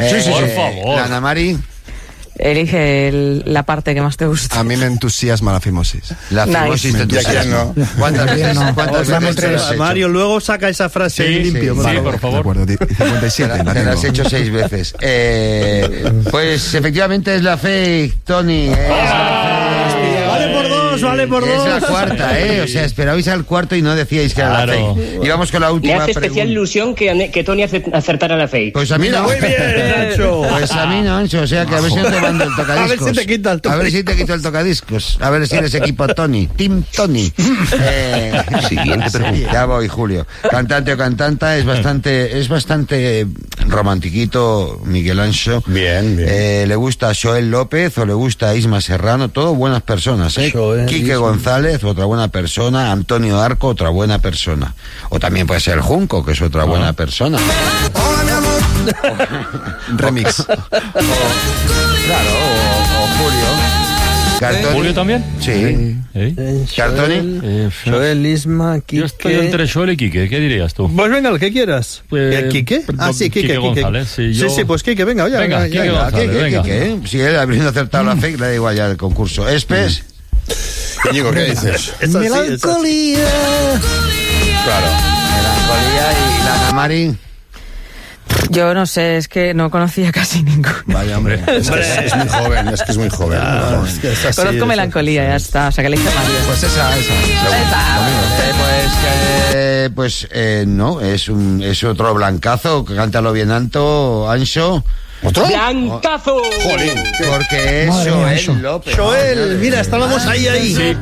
Sí, por favor. Ana Mari. Elige la parte que más te gusta. A mí me entusiasma la fimosis. La fimosis te entusiasma. ¿Cuántas veces? ¿Cuántas veces? Mario, luego saca esa frase limpio. Sí, por favor. De acuerdo, 57. Te la has hecho 6 veces. Pues efectivamente es la fake, Tony. Vale por dos. Es la cuarta, O sea, esperabais al cuarto y no decíais que era la fake. Y vamos con la última Me hace pregunta. especial ilusión que Tony acertara la fake. Pues a mí no. Muy bien, Nacho. Pues a mí no, Ancho. O sea, que a ver si no te mando el tocadiscos. A ver si te quita el tocadiscos. A ver si te quito el tocadiscos. A ver si eres equipo Tony. Team Tony. Siguiente pregunta. Ya voy, Julio. Cantante o cantanta es bastante romantiquito, Miguel Ancho. Bien. Le gusta Joel López o le gusta Isma Serrano. Todo buenas personas, Joel, Quique Isma. González, otra buena persona. Antonio Arco, otra buena persona. O también puede ser Junco, que es otra buena persona. Remix. Claro, o Julio. ¿Cartoni? ¿Julio también? Sí. ¿Cartoni? Joel, Isma, Quique. Yo estoy entre Joel y Quique, ¿qué dirías tú? Pues venga, el que quieras. Pues, ¿Quique? Sí, Quique González. Sí, pues Quique, venga, oye. Venga, Quique González, venga. Si él habiendo acertado la fake, le da igual ya el concurso. Espes. Íñigo, ¿qué dices? Melancolía. Claro. Melancolía y la Ana Mari. Yo no sé, es que no conocía casi ninguno. Vaya, hombre. Es muy joven, es que es muy joven. Conozco Melancolía, ya está. O sea, que le dije Mario. Pues esa. No, es otro blancazo, que cántalo bien alto, Ancho. ¿Otro? ¡Blancazo! Jolín. Porque es Madre mía, Joel eso. López. Joel, mira, estábamos ahí. Sí,